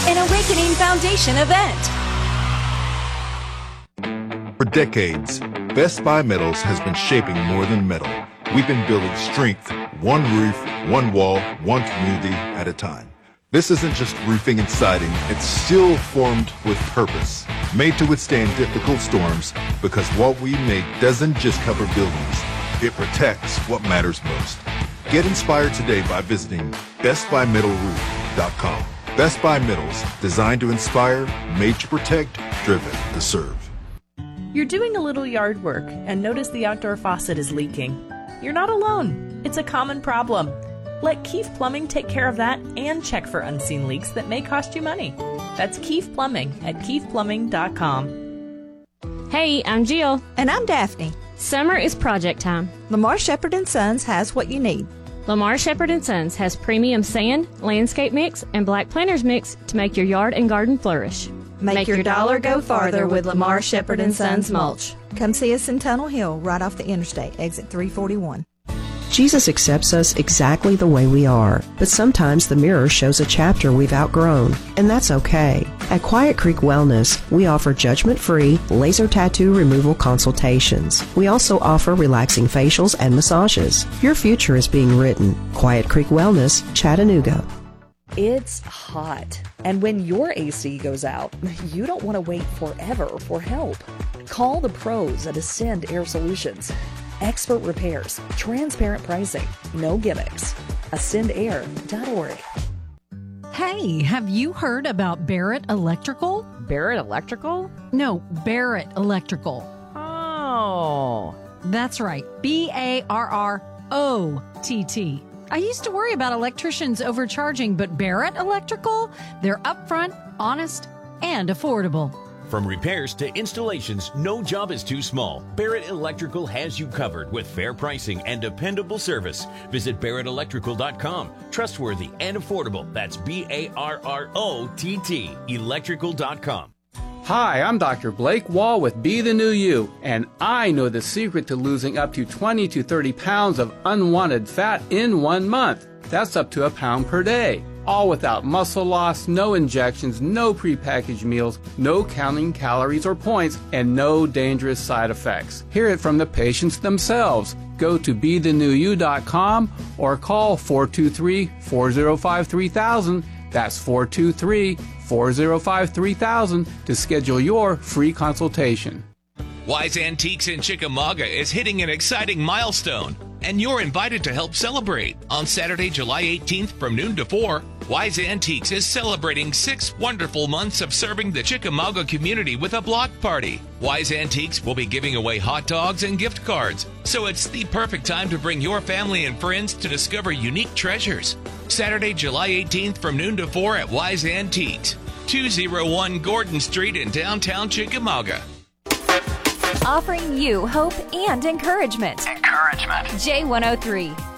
an Awakening Foundation event. For decades, Best Buy Metals has been shaping more than metal. We've been building strength, one roof, one wall, one community at a time. This isn't just roofing and siding, it's steel formed with purpose, made to withstand difficult storms, because what we make doesn't just cover buildings, it protects what matters most. Get inspired today by visiting bestbuymetalroof.com. Best Buy Metals, designed to inspire, made to protect, driven to serve. You're doing a little yard work and notice the outdoor faucet is leaking. You're not alone. It's a common problem. Let Keefe Plumbing take care of that and check for unseen leaks that may cost you money. That's Keefe Plumbing at keefeplumbing.com. Hey, I'm Jill. And I'm Daphne. Summer is project time. Lamar Shepherd & Sons has what you need. Lamar Shepherd & Sons has premium sand, landscape mix, and black planters mix to make your yard and garden flourish. Make your dollar go farther with Lamar Shepherd & Sons mulch. Come see us in Tunnel Hill, right off the interstate, exit 341. Jesus accepts us exactly the way we are, but sometimes the mirror shows a chapter we've outgrown, and that's okay. At Quiet Creek Wellness, we offer judgment-free laser tattoo removal consultations. We also offer relaxing facials and massages. Your future is being written. Quiet Creek Wellness, Chattanooga. It's hot, and when your AC goes out, you don't want to wait forever for help. Call the pros at Ascend Air Solutions. Expert repairs, transparent pricing, no gimmicks. AscendAir.org. Hey, have you heard about Barrett Electrical? Barrett Electrical? No, Barrett Electrical. Oh. That's right. BARROTT. I used to worry about electricians overcharging, but Barrett Electrical? They're upfront, honest, and affordable. From repairs to installations, no job is too small. Barrett Electrical has you covered with fair pricing and dependable service. Visit barrettelectrical.com. Trustworthy and affordable. That's BARROTT. Electrical.com. Hi, I'm Dr. Blake Wall with Be the New You, and I know the secret to losing up to 20 to 30 pounds of unwanted fat in 1 month. That's up to a pound per day. All without muscle loss, no injections, no prepackaged meals, no counting calories or points, and no dangerous side effects. Hear it from the patients themselves. Go to BeTheNewYou.com or call 423-405-3000. That's 423-405-3000 to schedule your free consultation. Wise Antiques in Chickamauga is hitting an exciting milestone, and you're invited to help celebrate. On Saturday, July 18th from noon to 4, Wise Antiques is celebrating 6 wonderful months of serving the Chickamauga community with a block party. Wise Antiques will be giving away hot dogs and gift cards, so it's the perfect time to bring your family and friends to discover unique treasures. Saturday, July 18th from noon to 4 at Wise Antiques, 201 Gordon Street in downtown Chickamauga. Offering you hope and encouragement. J103.